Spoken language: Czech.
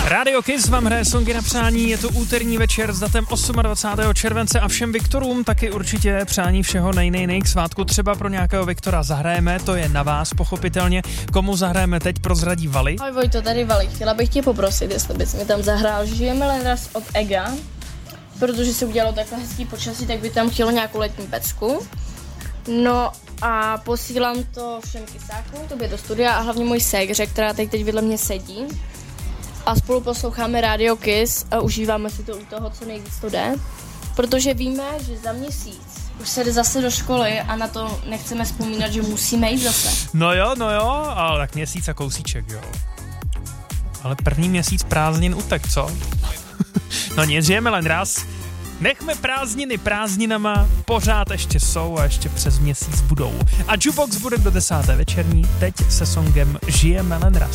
Radio Kiss vám hraje songy na přání, je to úterní večer s datem 28. července a všem Viktorům taky určitě přání všeho nej k svátku. Třeba pro nějakého Viktora zahrajeme, to je na vás pochopitelně. Komu zahrajeme teď, prozradí Vali. Ahoj Vojto, tady Vali. Chtěla bych tě poprosit, jestli bys mi tam zahrál Žijeme len raz od Ega, protože se udělalo takhle hezký počasí, tak by tam chtělo nějakou letní pecku. No a posílám to všem kysákům, tobě do studia a hlavně můj ségře, která teď vedle mě sedí. A spolu posloucháme Radio Kiss a užíváme si to u toho, co nejvíc to jde. Protože víme, že za měsíc už se jde zase do školy a na to nechceme vzpomínat, že musíme jít zase. No jo, ale tak měsíc a kousíček, jo. Ale první měsíc prázdnin utek, co? No nic, žijeme len raz. Nechme prázdniny prázdninama, pořád ještě jsou a ještě přes měsíc budou. A Jukebox bude do 10. večerní, teď se songem Žijeme len raz.